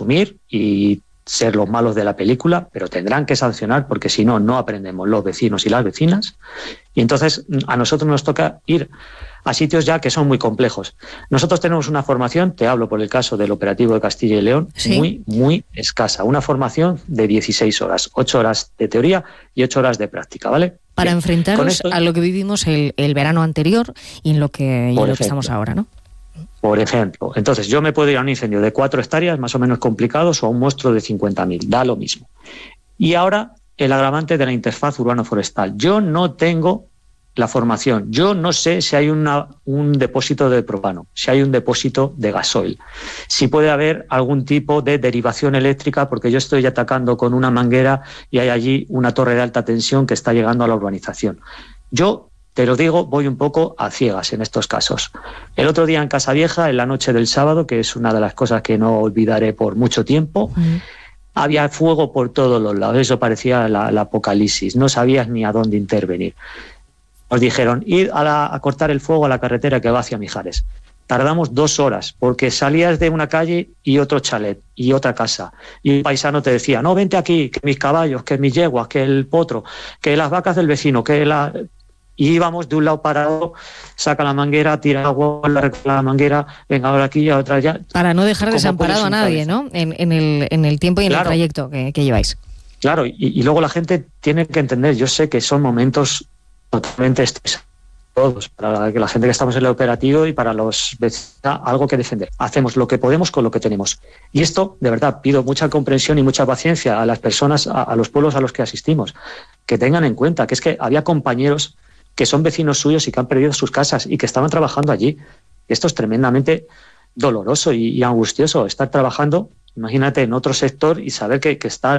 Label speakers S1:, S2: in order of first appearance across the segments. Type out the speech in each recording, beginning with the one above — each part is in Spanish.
S1: asumir y ser los malos de la película, pero tendrán que sancionar porque si no, no aprendemos los vecinos y las vecinas. Y entonces a nosotros nos toca ir a sitios ya que son muy complejos. Nosotros tenemos una formación, te hablo por el caso del operativo de Castilla y León, ¿sí? muy escasa. Una formación de 16 horas, 8 horas de teoría y 8 horas de práctica, ¿vale?
S2: Para enfrentaros a lo que vivimos el verano anterior y en lo que estamos ahora, ¿no?
S1: Por ejemplo, entonces yo me puedo ir a un incendio de 4 hectáreas, más o menos complicados, o a un monstruo de 50.000, da lo mismo. Y ahora el agravante de la interfaz urbano-forestal. Yo no tengo la formación, yo no sé si hay un depósito de propano, si hay un depósito de gasoil, si puede haber algún tipo de derivación eléctrica, porque yo estoy atacando con una manguera y hay allí una torre de alta tensión que está llegando a la urbanización. Yo te lo digo, voy un poco a ciegas en estos casos. El otro día en Casavieja, en la noche del sábado, que es una de las cosas que no olvidaré por mucho tiempo, había fuego por todos los lados. Eso parecía la apocalipsis. No sabías ni a dónde intervenir. Nos dijeron, id a cortar el fuego a la carretera que va hacia Mijares. Tardamos 2 horas, porque salías de una calle y otro chalet, y otra casa. Y un paisano te decía, no, vente aquí, que mis caballos, que mis yeguas, que el potro, que las vacas del vecino, que la... Y íbamos de un lado para otro, saca la manguera, tira agua, la manguera, venga ahora aquí y otra allá.
S2: Para no dejar desamparado a nadie, ¿no? En el tiempo y en el trayecto que lleváis.
S1: Claro, y luego la gente tiene que entender, yo sé que son momentos totalmente estresantes, todos, para la gente que estamos en el operativo y para los vecinos, algo que defender. Hacemos lo que podemos con lo que tenemos. Y esto, de verdad, pido mucha comprensión y mucha paciencia a las personas, a los pueblos a los que asistimos, que tengan en cuenta que es que había compañeros que son vecinos suyos y que han perdido sus casas y que estaban trabajando allí. Esto es tremendamente doloroso y angustioso, estar trabajando, imagínate, en otro sector y saber que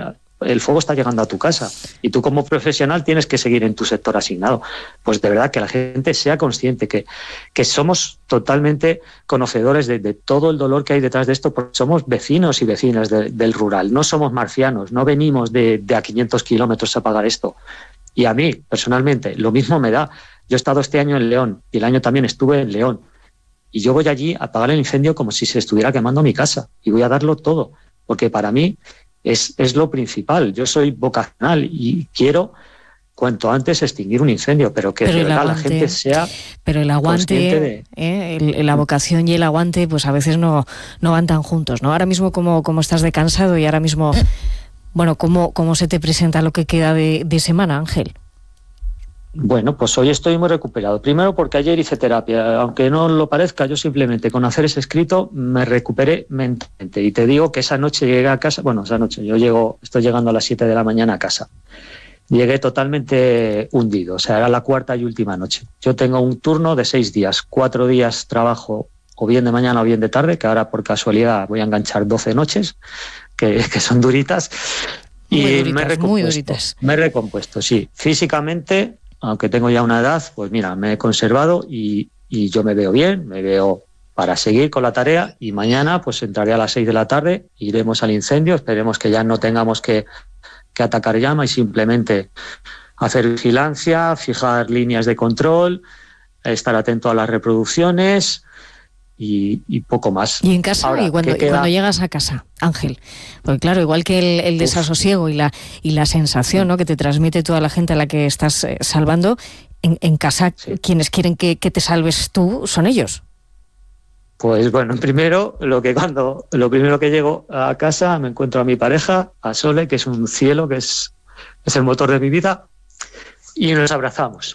S1: el fuego está llegando a tu casa y tú como profesional tienes que seguir en tu sector asignado. Pues de verdad que la gente sea consciente que somos totalmente conocedores de todo el dolor que hay detrás de esto, porque somos vecinos y vecinas del rural, no somos marcianos, no venimos de a 500 kilómetros a pagar esto. Y a mí, personalmente, lo mismo me da. Yo he estado este año en León y el año también estuve en León. Y yo voy allí a apagar el incendio como si se estuviera quemando mi casa. Y voy a darlo todo, porque para mí es lo principal. Yo soy vocacional y quiero cuanto antes extinguir un incendio, pero que de verdad la gente sea...
S2: Pero el aguante, la vocación y el aguante, pues a veces no van tan juntos, ¿no? Ahora mismo como estás de cansado y ahora mismo... Bueno, ¿cómo se te presenta lo que queda de semana, Ángel?
S1: Bueno, pues hoy estoy muy recuperado. Primero porque ayer hice terapia. Aunque no lo parezca, yo simplemente con hacer ese escrito me recuperé mentalmente. Y te digo que esa noche llegué a casa... Bueno, esa noche estoy llegando a las 7 de la mañana a casa. Llegué totalmente hundido. O sea, era la 4ª y última noche. Yo tengo un turno de 6 días. 4 días trabajo o bien de mañana o bien de tarde, que ahora por casualidad voy a enganchar 12 noches. Que son duritas y me he recompuesto, sí. Físicamente, aunque tengo ya una edad, pues mira, me he conservado y yo me veo bien, me veo para seguir con la tarea y mañana pues entraré a las 6 de la tarde, iremos al incendio, esperemos que ya no tengamos que atacar llama y simplemente hacer vigilancia, fijar líneas de control, estar atento a las reproducciones... Y poco más.
S2: ¿Y en casa? Ahora, ¿y cuando llegas a casa, Ángel? Porque claro, igual que el desasosiego y la sensación, ¿no?, que te transmite toda la gente a la que estás salvando, en casa, sí, quienes quieren que te salves tú son ellos.
S1: Pues bueno, lo primero que llego a casa me encuentro a mi pareja, a Sole, que es un cielo, que es el motor de mi vida, y nos abrazamos.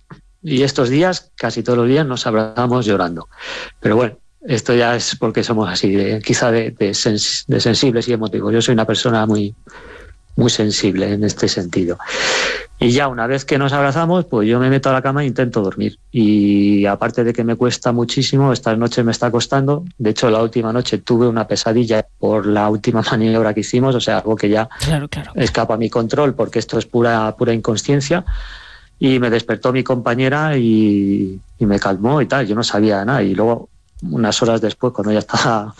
S1: Y estos días, casi todos los días, nos abrazamos llorando. Pero bueno, esto ya es porque somos así, quizá de sensibles y emotivos. Yo soy una persona muy, muy sensible en este sentido. Y ya una vez que nos abrazamos, pues yo me meto a la cama e intento dormir. Y aparte de que me cuesta muchísimo, esta noche me está costando. De hecho, la última noche tuve una pesadilla por la última maniobra que hicimos, o sea, algo que ya escapa a mi control, porque esto es pura inconsciencia. Y me despertó mi compañera y me calmó y tal. Yo no sabía nada. Y luego, unas horas después, cuando ya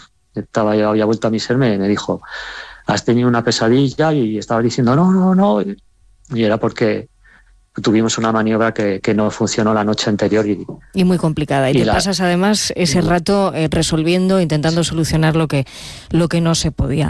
S1: había vuelto a mi ser, me dijo, has tenido una pesadilla, y estaba diciendo, no. Y era porque tuvimos una maniobra que no funcionó la noche anterior.
S2: Y muy complicada. Y te pasas además ese rato resolviendo, intentando solucionar lo que no se podía.